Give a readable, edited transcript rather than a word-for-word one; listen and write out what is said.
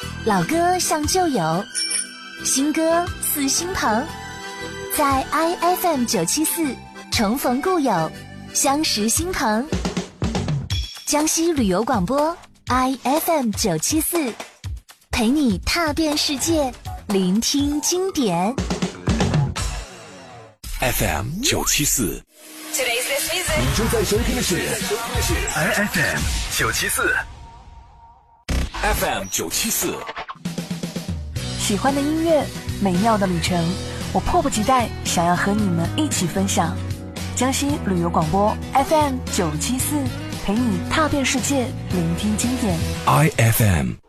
老歌像旧友，新歌似新朋，在 IFM974 重逢故友，相识新朋。江西旅游广播 IFM974，陪你踏遍世界，聆听经典。 FM974，你正在收听的是 IFM974。FM974， 喜欢的音乐，美妙的旅程，我迫不及待想要和你们一起分享。江西旅游广播 FM974，陪你踏遍世界，聆听经典。 IFM